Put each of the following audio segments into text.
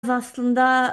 Aslında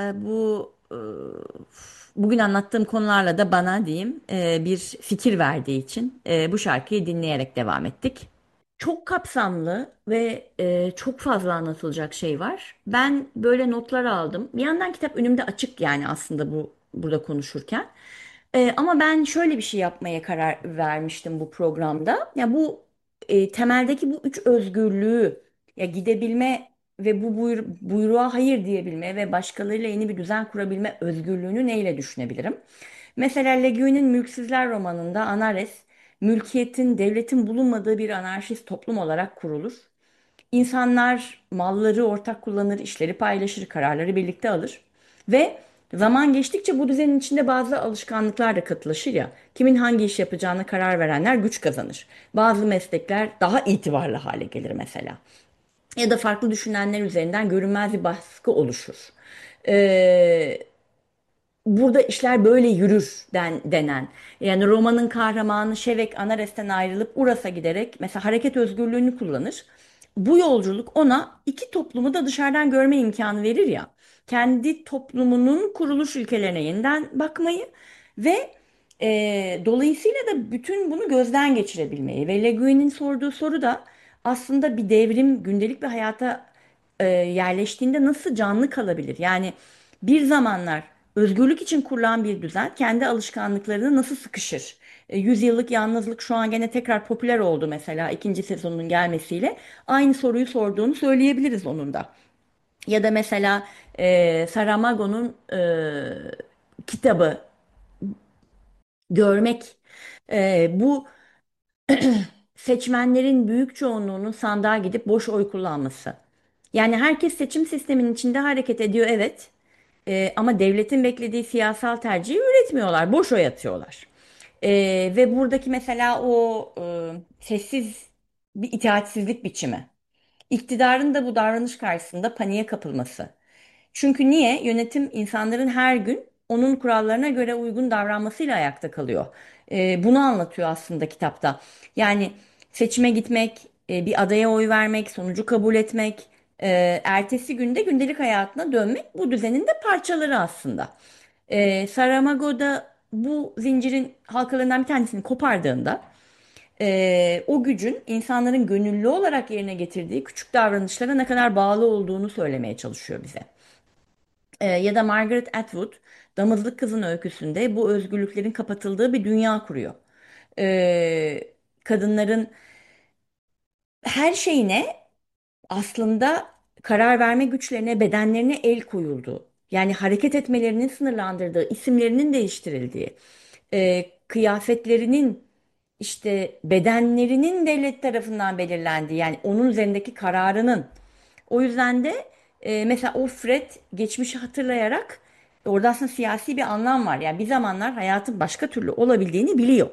bugün anlattığım konularla da bana diyeyim bir fikir verdiği için bu şarkıyı dinleyerek devam ettik. Çok kapsamlı ve çok fazla anlatılacak şey var. Ben böyle notlar aldım. Bir yandan kitap önümde açık yani aslında burada konuşurken. Ama ben şöyle bir şey yapmaya karar vermiştim bu programda. Ya bu temeldeki bu üç özgürlüğü ya gidebilme ve bu buyruğa hayır diyebilme ve başkalarıyla yeni bir düzen kurabilme özgürlüğünü neyle düşünebilirim? Mesela Le Guin'in Mülksüzler romanında Anares, mülkiyetin, devletin bulunmadığı bir anarşist toplum olarak kurulur. İnsanlar malları ortak kullanır, işleri paylaşır, kararları birlikte alır. Ve zaman geçtikçe bu düzenin içinde bazı alışkanlıklar da katılaşır ya. Kimin hangi iş yapacağına karar verenler güç kazanır. Bazı meslekler daha itibarlı hale gelir mesela. Ya da farklı düşünenler üzerinden görünmez bir baskı oluşur. Ee, Burada işler böyle yürür denen. Yani romanın kahramanı Şevek Anares'ten ayrılıp Uras'a giderek mesela hareket özgürlüğünü kullanır. Bu yolculuk ona iki toplumu da dışarıdan görme imkanı verir ya. Kendi toplumunun kuruluş ülkelerine yeniden bakmayı ve dolayısıyla da bütün bunu gözden geçirebilmeyi ve Le Guin'in sorduğu soru da aslında bir devrim gündelik bir hayata yerleştiğinde nasıl canlı kalabilir? Yani bir zamanlar özgürlük için kurulan bir düzen kendi alışkanlıklarına nasıl sıkışır? Yüzyıllık yalnızlık şu an gene tekrar popüler oldu mesela ikinci sezonun gelmesiyle. Aynı soruyu sorduğunu söyleyebiliriz onun da. Ya da mesela Saramago'nun kitabı Görmek. Bu seçmenlerin büyük çoğunluğunun sandığa gidip boş oy kullanması. Yani herkes seçim sisteminin içinde hareket ediyor, evet. Ama devletin beklediği siyasal tercihi üretmiyorlar, boş oy atıyorlar. Ve buradaki mesela o sessiz bir itaatsizlik biçimi. İktidarın da bu davranış karşısında paniğe kapılması. Çünkü niye? Yönetim insanların her gün onun kurallarına göre uygun davranmasıyla ayakta kalıyor. Bunu anlatıyor aslında kitapta. Yani seçime gitmek, bir adaya oy vermek, sonucu kabul etmek, ertesi günde gündelik hayatına dönmek bu düzenin de parçaları aslında. Saramago'da bu zincirin halkalarından bir tanesini kopardığında o gücün insanların gönüllü olarak yerine getirdiği küçük davranışlara ne kadar bağlı olduğunu söylemeye çalışıyor bize. Ya da Margaret Atwood, Damızlık Kızın öyküsünde bu özgürlüklerin kapatıldığı bir dünya kuruyor. Kadınların her şeyine aslında karar verme güçlerine, bedenlerine el koyuldu. Yani hareket etmelerinin sınırlandırdığı, isimlerinin değiştirildiği, kıyafetlerinin işte bedenlerinin devlet tarafından belirlendiği, yani onun üzerindeki kararının. O yüzden de mesela o Fred geçmişi hatırlayarak orada aslında siyasi bir anlam var. Yani bir zamanlar hayatın başka türlü olabildiğini biliyor.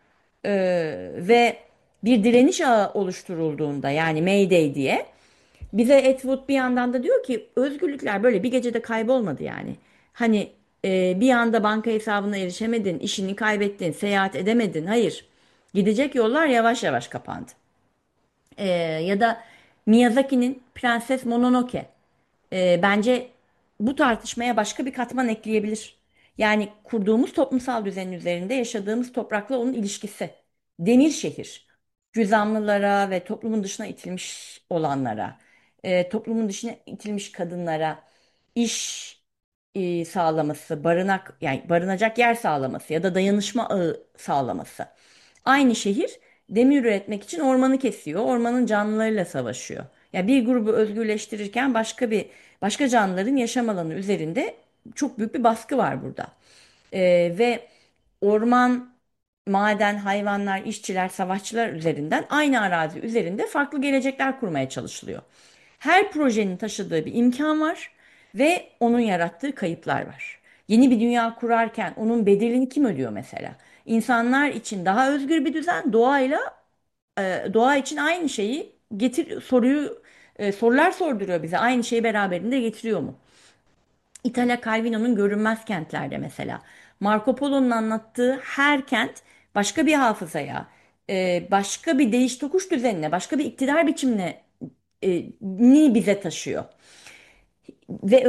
Ve bir direniş ağı oluşturulduğunda yani Mayday diye bize Atwood bir yandan da diyor ki özgürlükler böyle bir gecede kaybolmadı yani. Hani bir anda banka hesabına erişemedin, işini kaybettin, seyahat edemedin. Hayır. Gidecek yollar yavaş yavaş kapandı. Ya da Miyazaki'nin Prenses Mononoke. Bence bu tartışmaya başka bir katman ekleyebilir. Yani kurduğumuz toplumsal düzenin üzerinde yaşadığımız toprakla onun ilişkisi. Demir şehir, cüzamlılara ve toplumun dışına itilmiş olanlara, toplumun dışına itilmiş kadınlara iş sağlaması, barınak yani barınacak yer sağlaması ya da dayanışma ağı sağlaması. Aynı şehir demir üretmek için ormanı kesiyor, ormanın canlılarıyla savaşıyor. Ya bir grubu özgürleştirirken başka canlıların yaşam alanı üzerinde çok büyük bir baskı var burada. Ve orman, maden, hayvanlar, işçiler, savaşçılar üzerinden aynı arazi üzerinde farklı gelecekler kurmaya çalışılıyor. Her projenin taşıdığı bir imkan var ve onun yarattığı kayıplar var. Yeni bir dünya kurarken onun bedelini kim ödüyor mesela? İnsanlar için daha özgür bir düzen, doğa için aynı şeyi sorular sorduruyor bize. Aynı şeyi beraberinde getiriyor mu? İtalya Calvino'nun Görünmez Kentlerde mesela. Marco Polo'nun anlattığı her kent başka bir hafızaya, başka bir değiş tokuş düzenine, başka bir iktidar biçimine ni bize taşıyor. ve